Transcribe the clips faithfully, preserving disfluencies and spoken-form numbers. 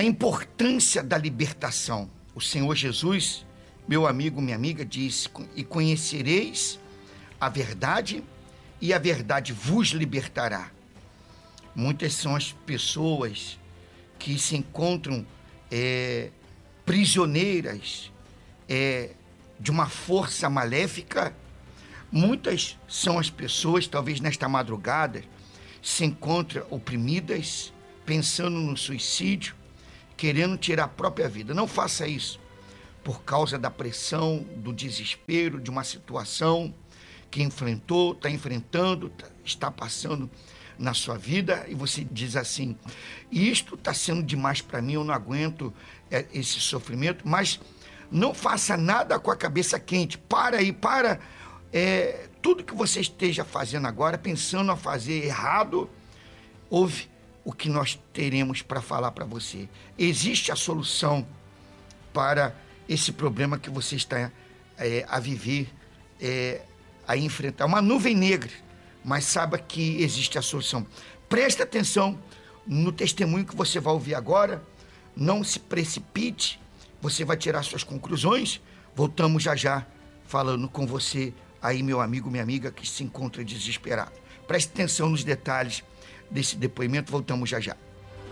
A importância da libertação. O Senhor Jesus, meu amigo, minha amiga, disse: e conhecereis a verdade, e a verdade vos libertará. Muitas são as pessoas que se encontram é, prisioneiras é, de uma força maléfica. Muitas são as pessoas, talvez nesta madrugada, se encontram oprimidas, pensando no suicídio, querendo tirar a própria vida. Não faça isso por causa da pressão, do desespero, de uma situação que enfrentou, está enfrentando, está passando na sua vida, e você diz assim: isto está sendo demais para mim, eu não aguento esse sofrimento. Mas não faça nada com a cabeça quente. Para aí, para é, tudo que você esteja fazendo agora, pensando a fazer errado. Ouve o que nós teremos para falar para você. Existe a solução para esse problema que você está é, a viver, é, a enfrentar. Uma nuvem negra, mas saiba que existe a solução. Preste atenção no testemunho que você vai ouvir agora. Não se precipite, você vai tirar suas conclusões. Voltamos já já falando com você aí, meu amigo, minha amiga, que se encontra desesperado. Preste atenção nos detalhes desse depoimento, voltamos já já.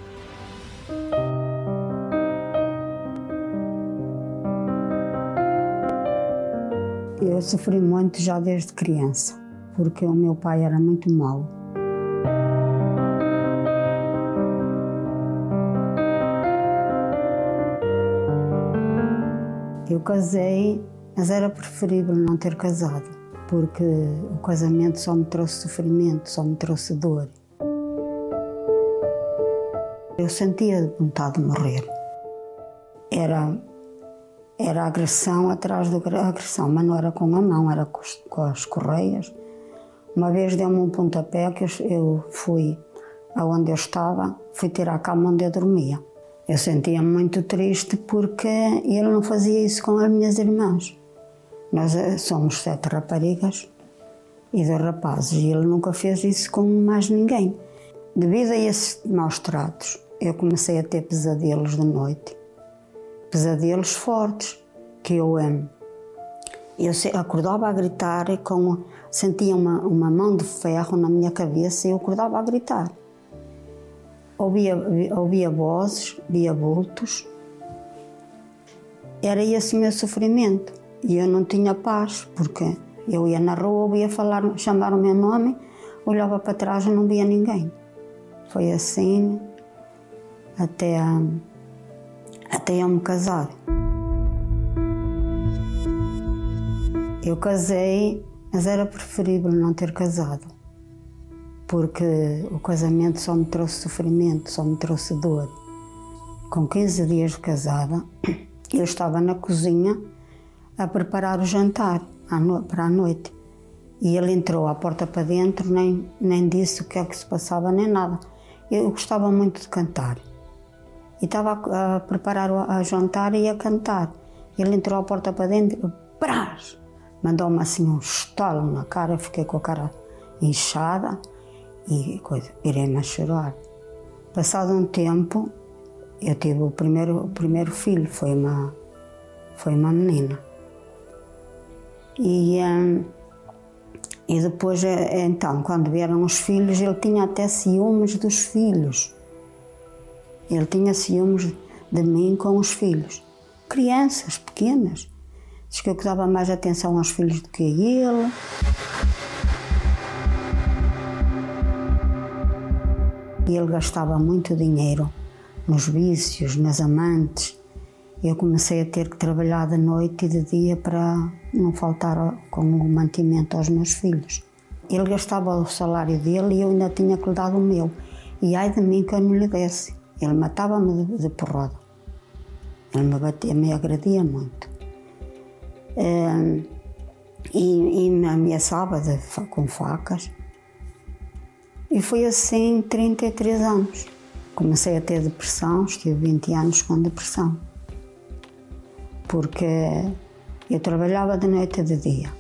Eu sofri muito já desde criança, porque o meu pai era muito mau. Eu casei, mas era preferível não ter casado, porque o casamento só me trouxe sofrimento, só me trouxe dor. Eu sentia vontade de morrer. Era, era agressão atrás de agressão, mas não era com a mão, era com, com as correias. Uma vez deu-me um pontapé que eu, eu fui aonde eu estava, fui tirar a cama onde eu dormia. Eu sentia-me muito triste porque ele não fazia isso com as minhas irmãs. Nós somos sete raparigas e dois rapazes, e ele nunca fez isso com mais ninguém. Devido a esses maus tratos, eu comecei a ter pesadelos de noite, pesadelos fortes, que eu, eu acordava a gritar e com, sentia uma, uma mão de ferro na minha cabeça e eu acordava a gritar. Ouvia, ouvia vozes, via vultos. Era esse o meu sofrimento e eu não tinha paz, porque eu ia na rua, ouvia falar, chamar o meu nome, olhava para trás e não via ninguém. Foi assim até, até eu me casar. Eu casei, mas era preferível não ter casado, porque o casamento só me trouxe sofrimento, só me trouxe dor. Com quinze dias de casada, eu estava na cozinha a preparar o jantar para a noite. E ele entrou à porta para dentro, nem, nem disse o que é que se passava, nem nada. Eu gostava muito de cantar. E estava a, a preparar o a jantar e a cantar. Ele entrou à porta para dentro, brás! Mandou-me assim um estalo na cara, eu fiquei com a cara inchada e coisa, irei-me a chorar. Passado um tempo, eu tive o primeiro, o primeiro filho, foi uma, foi uma menina. E, um, e depois, então, quando vieram os filhos, ele tinha até ciúmes dos filhos. Ele tinha ciúmes de mim com os filhos. Crianças pequenas. Diz que eu dava mais atenção aos filhos do que a ele. E ele gastava muito dinheiro nos vícios, nas amantes. Eu comecei a ter que trabalhar de noite e de dia para não faltar com o mantimento aos meus filhos. Ele gastava o salário dele e eu ainda tinha que lhe dar o meu. E ai de mim que eu não lhe desse. Ele matava-me de, de porrada. Ele me batia, me agredia muito. Um, e, e me ameaçava de, com facas. E foi assim trinta e três anos. Comecei a ter depressão, estive vinte anos com depressão. Porque eu trabalhava de noite e de dia.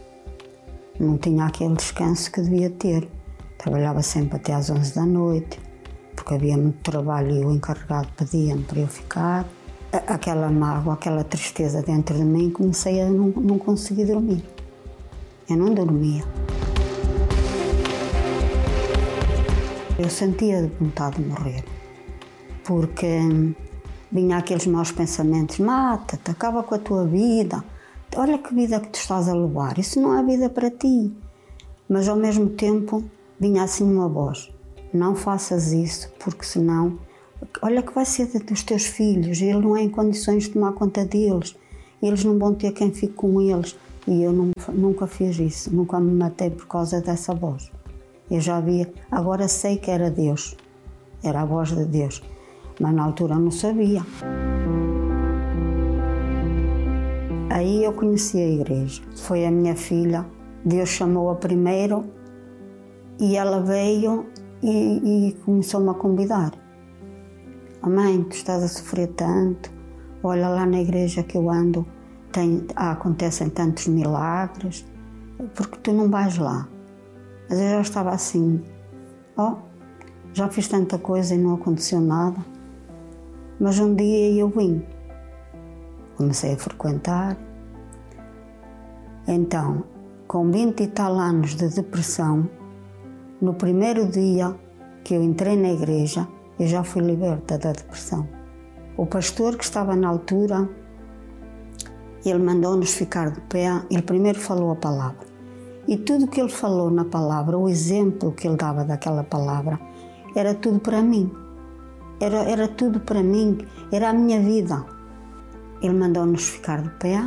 Não tinha aquele descanso que devia ter. Trabalhava sempre até às onze da noite. porque havia muito trabalho e o encarregado pedia-me para eu ficar. Aquela mágoa, aquela tristeza dentro de mim, comecei a não, não conseguir dormir. Eu não dormia. Eu sentia vontade de morrer, porque vinha aqueles maus pensamentos: mata-te, acaba com a tua vida, olha que vida que tu estás a levar, isso não é vida para ti. Mas ao mesmo tempo vinha assim uma voz: não faças isso, porque senão, olha que vai ser dos teus filhos, ele não é em condições de tomar conta deles, eles não vão ter quem fique com eles. E eu não, nunca fiz isso, nunca me matei por causa dessa voz. Eu já via, agora sei que era Deus, era a voz de Deus, mas na altura não sabia. Aí eu conheci a igreja, foi a minha filha, Deus chamou-a primeiro e ela veio e, e começou-me a convidar. Oh, mãe, tu estás a sofrer tanto, olha lá na igreja que eu ando, tem, ah, acontecem tantos milagres, porque tu não vais lá? Mas eu já estava assim, ó, oh, já fiz tanta coisa e não aconteceu nada. Mas um dia eu vim, comecei a frequentar. Então, com vinte e tal anos de depressão, no primeiro dia que eu entrei na igreja, eu já fui liberta da depressão. O pastor que estava na altura, ele mandou-nos ficar de pé, ele primeiro falou a palavra. E tudo que ele falou na palavra, o exemplo que ele dava daquela palavra, era tudo para mim. Era, era tudo para mim, era a minha vida. Ele mandou-nos ficar de pé,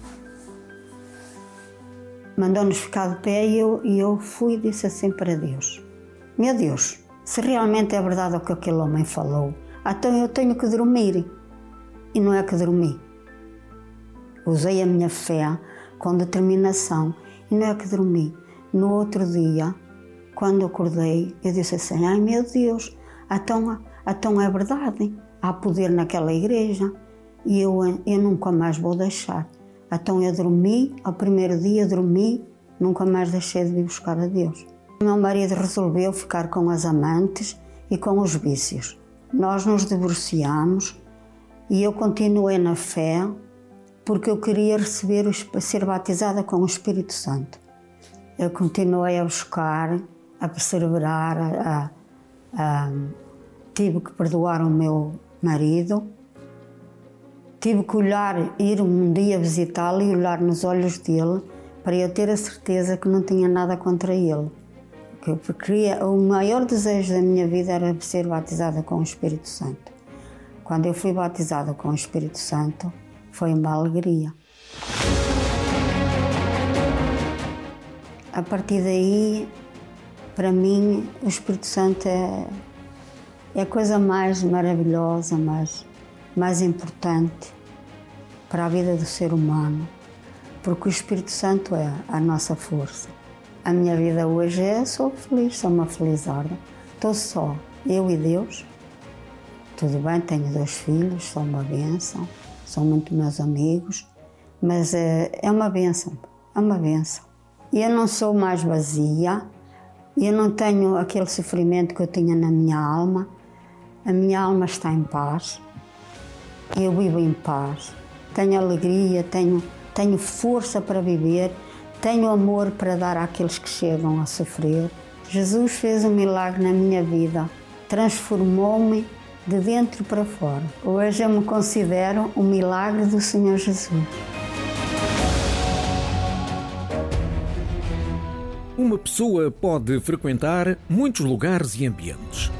mandou-nos ficar de pé e eu, e eu fui e disse assim para Deus: meu Deus, se realmente é verdade o que aquele homem falou, então eu tenho que dormir. E não é que dormi. Usei a minha fé com determinação e não é que dormi. No outro dia, quando acordei, eu disse assim: ai meu Deus, então, então é verdade, há poder naquela igreja e eu, eu nunca mais vou deixar. Então eu dormi, ao primeiro dia dormi, nunca mais deixei de vir buscar a Deus. Meu marido resolveu ficar com as amantes e com os vícios. Nós nos divorciamos e eu continuei na fé porque eu queria receber, ser batizada com o Espírito Santo. Eu continuei a buscar, a perseverar, a, a, a, tive que perdoar o meu marido, tive que olhar, ir um dia visitá-lo e olhar nos olhos dele para eu ter a certeza que não tinha nada contra ele. Que eu queria, o maior desejo da minha vida era ser batizada com o Espírito Santo. Quando eu fui batizada com o Espírito Santo, foi uma alegria. A partir daí, para mim, o Espírito Santo é, é a coisa mais maravilhosa, mais, mais importante para a vida do ser humano, porque o Espírito Santo é a nossa força. A minha vida hoje é, sou feliz, sou uma felizarda. Estou só, eu e Deus. Tudo bem, tenho dois filhos, sou uma bênção, são muito meus amigos, mas é, é uma bênção, é uma bênção. Eu não sou mais vazia, eu não tenho aquele sofrimento que eu tinha na minha alma. A minha alma está em paz, eu vivo em paz, tenho alegria, tenho, tenho força para viver, tenho amor para dar àqueles que chegam a sofrer. Jesus fez um milagre na minha vida, transformou-me de dentro para fora. Hoje eu me considero um milagre do Senhor Jesus. Uma pessoa pode frequentar muitos lugares e ambientes.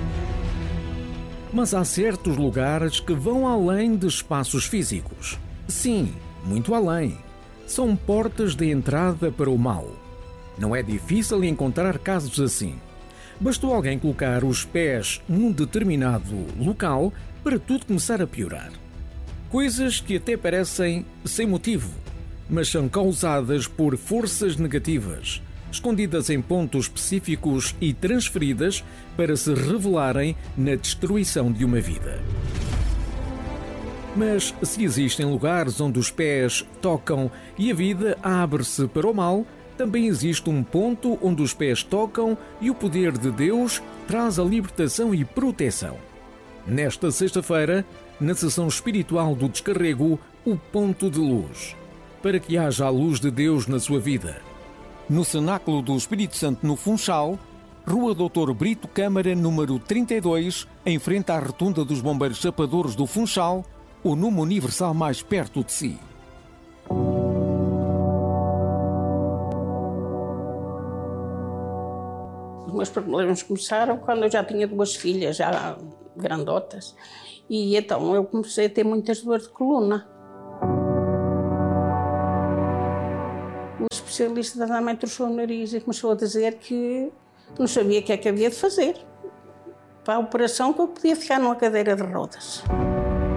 Mas há certos lugares que vão além de espaços físicos. Sim, muito além. São portas de entrada para o mal. Não é difícil encontrar casos assim. Bastou alguém colocar os pés num determinado local para tudo começar a piorar. Coisas que até parecem sem motivo, mas são causadas por forças negativas, escondidas em pontos específicos e transferidas para se revelarem na destruição de uma vida. Mas se existem lugares onde os pés tocam e a vida abre-se para o mal, também existe um ponto onde os pés tocam e o poder de Deus traz a libertação e proteção. Nesta sexta-feira, na sessão espiritual do Descarrego, o ponto de luz, para que haja a luz de Deus na sua vida. No Cenáculo do Espírito Santo, no Funchal, Rua doutor Brito Câmara, número trinta e dois, em frente à Rotunda dos Bombeiros Chapadores do Funchal, o número universal mais perto de si. Os meus problemas começaram quando eu já tinha duas filhas, já grandotas, e então eu comecei a ter muitas dores de coluna. O especialista da mãe trouxe o nariz e começou a dizer que não sabia o que é que havia de fazer para a operação, que eu podia ficar numa cadeira de rodas.